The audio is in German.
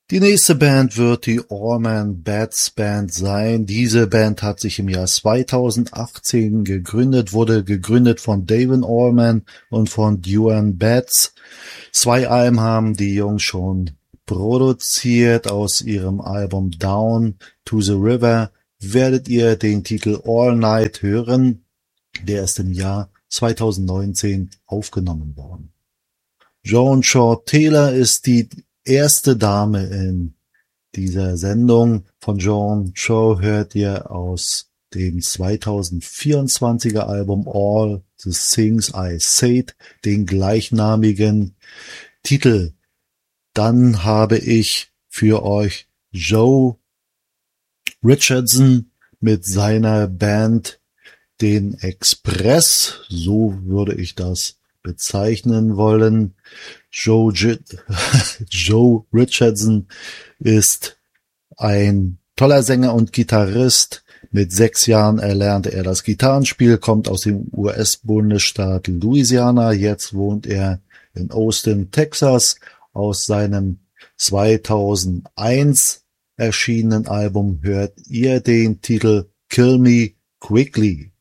Die nächste Band wird die Allman Bats Band sein. Diese Band hat sich im Jahr 2018 gegründet, wurde gegründet von David Allman und von Duane Bats. 2 Alben haben die Jungs schon produziert. Aus ihrem Album Down to the River werdet ihr den Titel All Night hören. Der ist im Jahr 2019 aufgenommen worden. Joan Shaw Taylor ist die erste Dame in dieser Sendung. Von Joan Shaw hört ihr aus dem 2024er Album All the Things I Said den gleichnamigen Titel. Dann habe ich für euch Joe Richardson mit seiner Band den Express, so würde ich das bezeichnen wollen. Joe Richardson ist ein toller Sänger und Gitarrist. Mit 6 Jahren erlernte er das Gitarrenspiel, kommt aus dem US-Bundesstaat Louisiana. Jetzt wohnt er in Austin, Texas. Aus seinem 2001 erschienenen Album hört ihr den Titel Kill Me Quickly.